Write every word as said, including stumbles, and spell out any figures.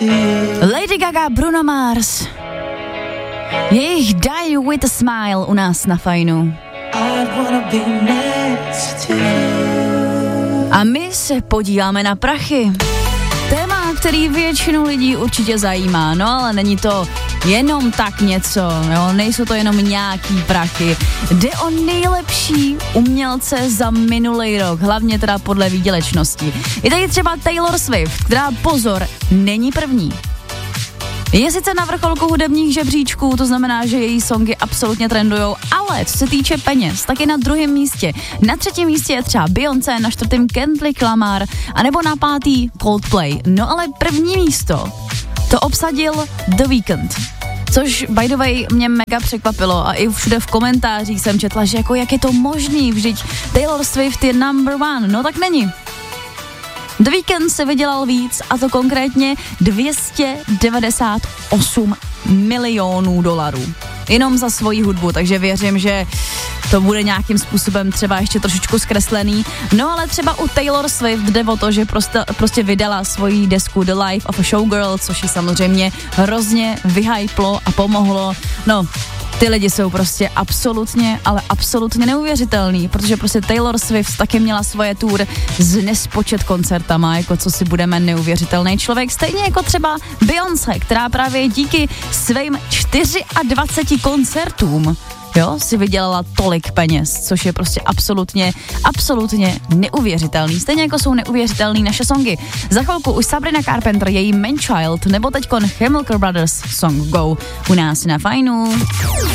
Lady Gaga, Bruno Mars. Jejich Die With A Smile u nás na Fajnu. A my se podíváme na prachy. Téma, který většinu lidí určitě zajímá, no ale není to jenom tak něco, jo, nejsou to jenom nějaký prachy. Jde o nejlepší umělce za minulý rok, hlavně teda podle výdělečnosti. Je tady třeba Taylor Swift, která, pozor, není první. Je sice na vrcholku hudebních žebříčků, to znamená, že její songy absolutně trendujou, ale co se týče peněz, tak je na druhém místě. Na třetím místě je třeba Beyoncé, na čtvrtém Kendrick Lamar, anebo na pátý Coldplay. No ale první místo to obsadil The Weeknd. Což, by the way, mě mega překvapilo a i všude v komentářích jsem četla, že jako jak je to možný, vždyť Taylor Swift je number one. No tak není. The Weeknd se vydělal víc, a to konkrétně dvě stě devadesát osm milionů dolarů. Jenom za svoji hudbu, takže věřím, že to bude nějakým způsobem třeba ještě trošičku zkreslený. No ale třeba u Taylor Swift jde o to, že prostě, prostě vydala svoji desku The Life of a Showgirl, což ji samozřejmě hrozně vyhyplo a pomohlo. No, ty lidi jsou prostě absolutně, ale absolutně neuvěřitelný, protože prostě Taylor Swift taky měla svoje tour s nespočet koncertama, jako co si budeme neuvěřitelný člověk, stejně jako třeba Beyoncé, která právě díky svým dvaceti čtyři koncertům, jo, si vydělala tolik peněz, což je prostě absolutně, absolutně neuvěřitelný. Stejně jako jsou neuvěřitelný naše songy. Za chvilku už Sabrina Carpenter, její Man Child, nebo teďkon Chemical Brothers song Go u nás na Fajnu.